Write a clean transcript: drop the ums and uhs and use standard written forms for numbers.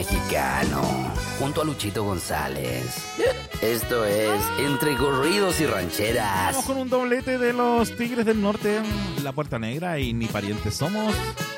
mexicano, junto a Luchito González. Esto es Entre Corridos y Rancheras. Vamos con un doblete de los Tigres del Norte, La Puerta Negra y Ni Parientes Somos.